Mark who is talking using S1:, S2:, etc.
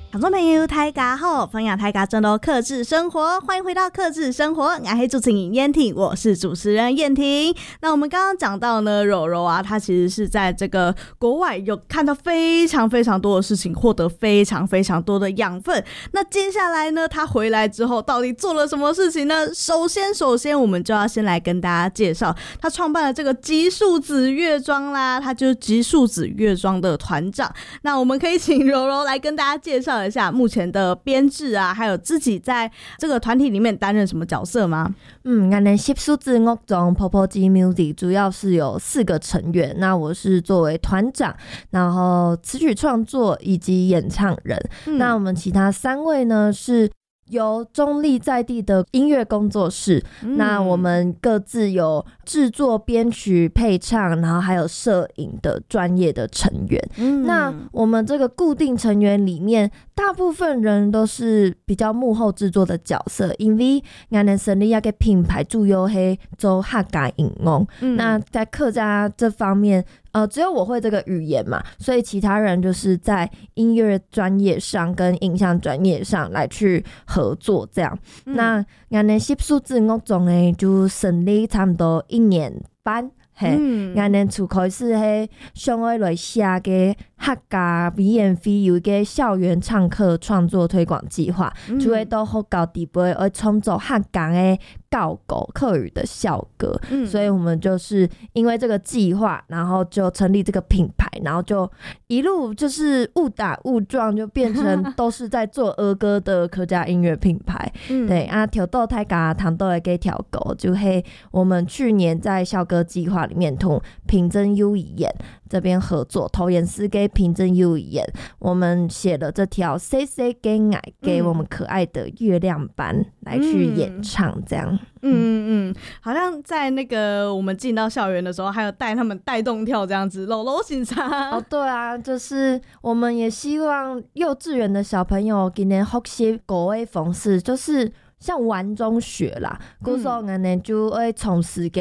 S1: 听众朋友大家好，分享大家真的客制生活，欢迎回到客制生活，我是主持人燕婷，我是主持人燕婷。那我们刚刚讲到呢，柔柔啊，她其实是在这个国外有看到非常非常多的事情，获得非常非常多的养分。那接下来呢，她回来之后到底做了什么事情呢？首先我们就要先来跟大家介绍，她创办了这个极树子乐庄啦，她就是极树子乐庄的团长。那我们可以请柔柔来跟大家介绍一下目前的编制啊，还有自己在这个团体里面担任什么角色吗？
S2: 我们极树子乐庄 Popoji Music 主要是有4个成员，那我是作为团长，然后词曲创作以及演唱人。那我们其他3位呢是由中立在地的音乐工作室，那我们各自有制作、编曲、配唱，然后还有摄影的专业的成员。那我们这个固定成员里面，大部分人都是比较幕后制作的角色，因为我们成立一个品牌主要是做客家音乐。那在客家这方面，只有我会这个语言嘛，所以其他人就是在音乐专业上跟影像专业上来去合作这样。那我们极树子乐庄呢就成立差不多1年半。我们初开始是上海来写的客家 V&V 有一个校园唱课创作推广计划，就会到学校地步会创作客家的教歌客语的校歌。所以我们就是因为这个计划，然后就成立这个品牌，然后就一路就是误打误撞就变成都是在做儿歌的客家音乐品牌。对啊，跳到太家糖豆的给跳歌，就是我们去年在校歌计划里面同平真优语言这边合作，投演师给平真优语言，我们写了这条 Say Say 给爱给我们可爱的月亮班来去演唱这样。
S1: 好像在那个我们进到校园的时候，还有带他们带动跳这样子，搂搂行啥？
S2: 哦，对啊，就是我们也希望幼稚园的小朋友今年学习国语方式，就是像玩中学啦，故说我们就会从事